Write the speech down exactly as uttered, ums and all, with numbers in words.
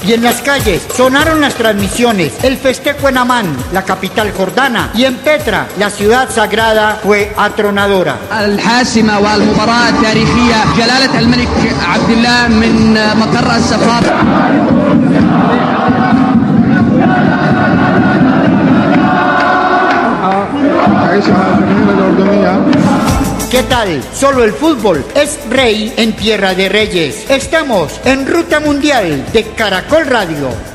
Y en las calles sonaron las transmisiones. El festejo en Amán, la capital jordana, y en Petra, la ciudad sagrada, fue atronadora. الحاسمة والمباراة التاريخية جلالة الملك عبد الله من مقر السفارة. ¿Qué tal? Solo el fútbol es rey en tierra de reyes. Estamos en Ruta Mundial de Caracol Radio.